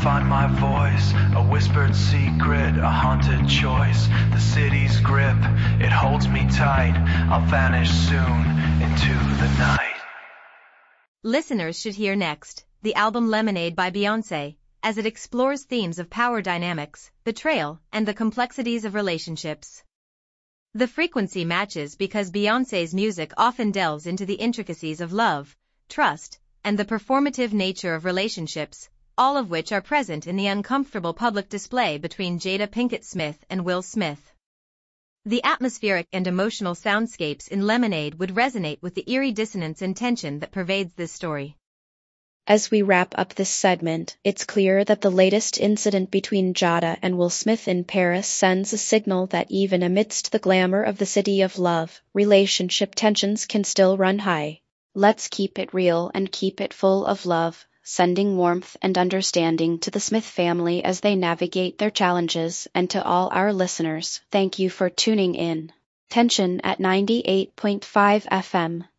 find my voice, a whispered secret, a haunted choice. The city's grip, it holds me tight. I'll vanish soon into the night. Listeners should hear next the album Lemonade by Beyoncé, as it explores themes of power dynamics, betrayal, and the complexities of relationships. The frequency matches because Beyoncé's music often delves into the intricacies of love, trust, and the performative nature of relationships, all of which are present in the uncomfortable public display between Jada Pinkett Smith and Will Smith. The atmospheric and emotional soundscapes in Lemonade would resonate with the eerie dissonance and tension that pervades this story. As we wrap up this segment, it's clear that the latest incident between Jada and Will Smith in Paris sends a signal that even amidst the glamour of the city of love, relationship tensions can still run high. Let's keep it real and keep it full of love, sending warmth and understanding to the Smith family as they navigate their challenges, and to all our listeners, thank you for tuning in. Tension at 98.5 FM.